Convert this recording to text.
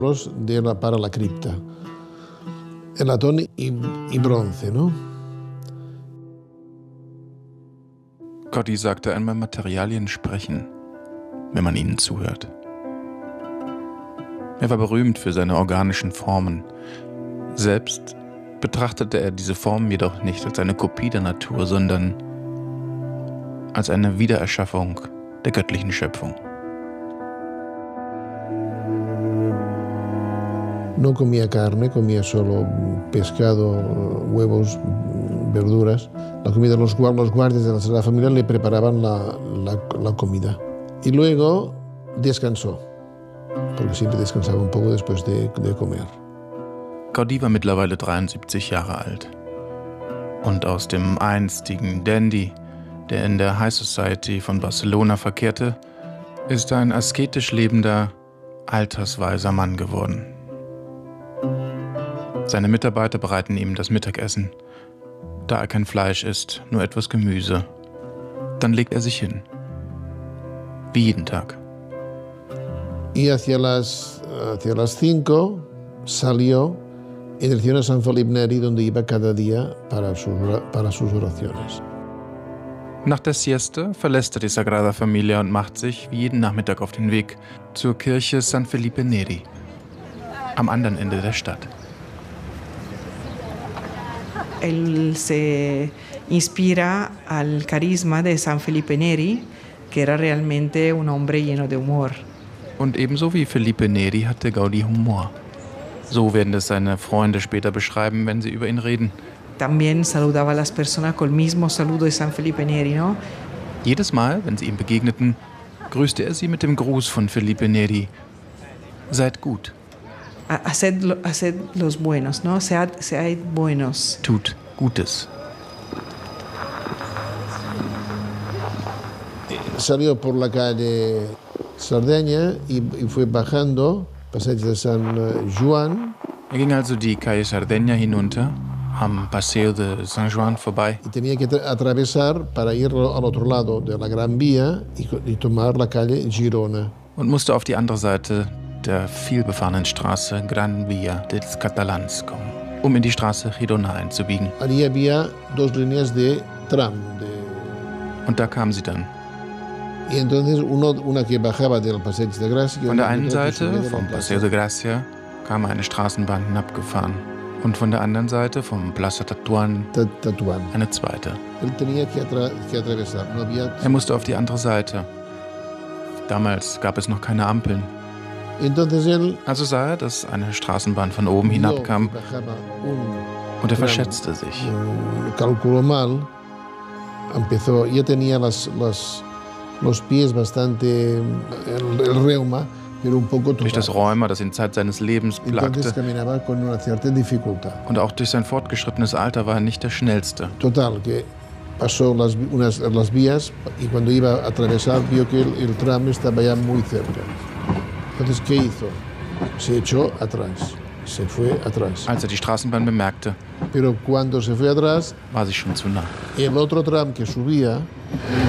para la cripta. El latón y bronce, ¿no? Gaudí sagte einmal, Materialien sprechen, wenn man ihnen zuhört. Er war berühmt für seine organischen Formen. Selbst betrachtete er diese Formen jedoch nicht als eine Kopie der Natur, sondern als eine Wiedererschaffung der göttlichen Schöpfung. No comía carne, comía solo pescado, huevos, verduras. La comida, los guardias de la Sagrada Familia le preparaban la comida. Y luego descansó, porque siempre descansaba un poco después de comer. Gaudí war mittlerweile 73 Jahre alt. Und aus dem einstigen Dandy, der in der High Society von Barcelona verkehrte, ist er ein asketisch lebender, altersweiser Mann geworden. Seine Mitarbeiter bereiten ihm das Mittagessen. Da er kein Fleisch isst, nur etwas Gemüse. Dann legt er sich hin. Wie jeden Tag. Y hacia las 5 salió en dirección a San Felipe Neri, donde iba cada día para sus oraciones. Nach der Siesta verlässt er die Sagrada Familia und macht sich wie jeden Nachmittag auf den Weg zur Kirche San Felipe Neri, am anderen Ende der Stadt. Él se inspira al carisma de San Felipe Neri, que era realmente un hombre lleno de humor. Und ebenso wie Felipe Neri hatte Gaudí Humor. So werden es seine Freunde später beschreiben, wenn sie über ihn reden. También saludaba a las personas con el mismo saludo de San Felipe Neri, ¿no? Jedes Mal, wenn sie ihm begegneten, grüßte er sie mit dem Gruß von Felipe Neri. Seid gut. Haced los buenos, ¿no? Seid buenos. Tut Gutes. Salió por la calle Sardeña y fue bajando, Passeig de San Juan. Er ging also die Calle Sardeña hinunter, am Paseo de San Juan vorbei. Y tenía que atravesar para ir al otro lado de la Gran Vía y tomar la calle Girona. Und musste auf die andere Seite der vielbefahrenen Straße Gran Vía dels Catalans kommen, um in die Straße Girona einzubiegen. Allí había 2 líneas de tram. Und da kamen sie dann. Y entonces una que bajaba del Passeig de Gracia. Von der einen Seite, vom Paseo de Gracia, kam eine Straßenbahn hinabgefahren. Und von der anderen Seite, vom Plaza Tatuán, eine zweite. Er musste auf die andere Seite. Damals gab es noch keine Ampeln. Also sah er, dass eine Straßenbahn von oben hinabkam und er verschätzte sich. Calculó mal, empezó, ya tenía los pies bastante, el reuma, pero un poco durch das Rheuma, das ihn Zeit seines Lebens plagte. Und auch durch sein fortgeschrittenes Alter war er nicht der Schnellste. Total, que pasó las vías y cuando iba a atravesar vio que el tram estaba ya muy cerca. Entonces, ¿qué hizo? Se echó atrás. Se fue atrás. Als er die Straßenbahn bemerkte, pero cuando se fue atrás, war sie schon zu nah. El otro tram que subía